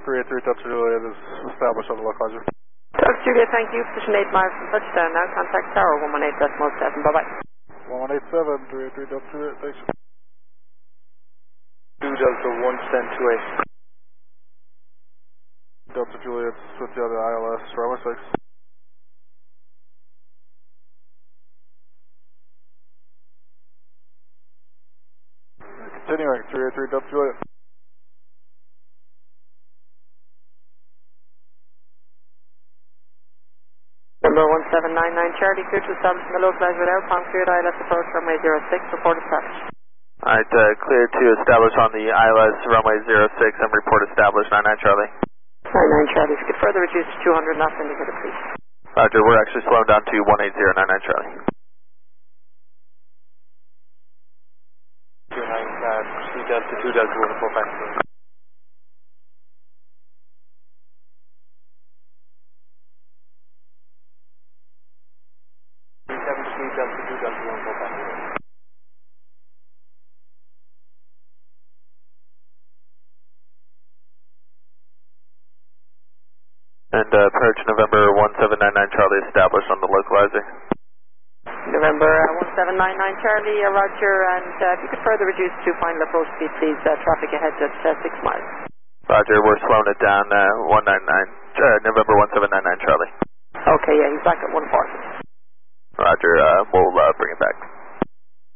383 Delta Juliet is established on the localizer. Delta Juliet, thank you. Position 8 miles from touchdown now. Contact tower 118.7. Bye-bye. 1187, 383 Delta Juliet, thanks. 2 Delta 11028. Delta Juliet, with you on the ILS, runway 6. Continuing, 383 Delta Juliet. Number 1799 Charlie, clear to establish the localizer now. Palm cleared ILS approach runway 06, report established. Alright, clear to establish on the ILS runway 06 and report established 99 Charlie. 99 Charlie, if you could further reduce to 200 knots indicated, please. Roger, we're actually slowing down to 18099 Charlie. 3 Delta 2 Delta 145. And approach November 1799 Charlie established on the localizer. November 1799 Charlie, Roger, and if you could further reduce to final approach speed, please. Traffic ahead at 6 miles. Roger, we're slowing it down, November 1799 Charlie. Okay, yeah, he's back at 140. Roger, we'll bring it back.